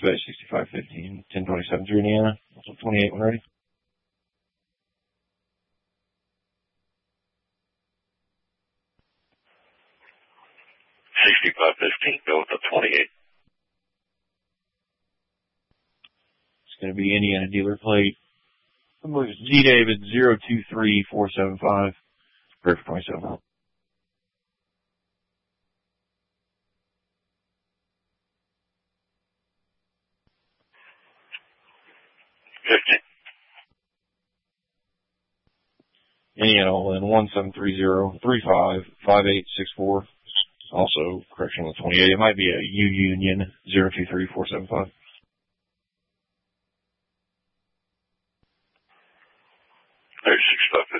Dispatch 6515, 1027 through Indiana. 28 when ready. 6515, go with the 28. It's going to be Indiana dealer plate. Z David 023475. Perfect 27. 50. Indiana all in 1730355864. Also, correction on the 28. It might be a U Union 023475. 6515.